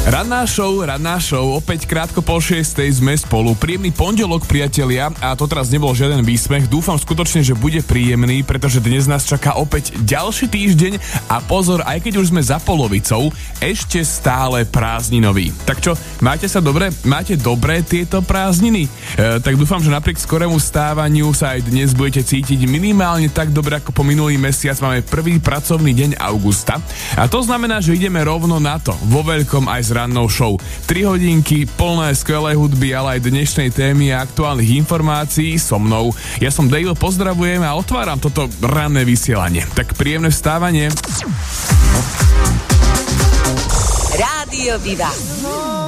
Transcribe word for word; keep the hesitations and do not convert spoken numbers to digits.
Ranná show, ranná show, opäť krátko po šiestej sme spolu. Príjemný pondelok, priatelia, a to teraz nebol žiaden výsmech. Dúfam skutočne, že bude príjemný, pretože dnes nás čaká opäť ďalší týždeň a pozor, aj keď už sme za polovicou, ešte stále prázdninový. Tak čo, máte sa dobre? Máte dobré tieto prázdniny? E, tak dúfam, že napriek skorému stávaniu sa aj dnes budete cítiť minimálne tak dobre ako po minulý mesiac. Máme prvý pracovný deň augusta a to znamená, že ideme rovno na to, vo veľkom aj s rannou show. tri hodinky plné skvelej hudby, ale aj dnešnej témy a aktuálnych informácií so mnou. Ja som Dale, pozdravujem a otváram toto ranné vysielanie. Tak príjemné vstávanie. Rádio Viva.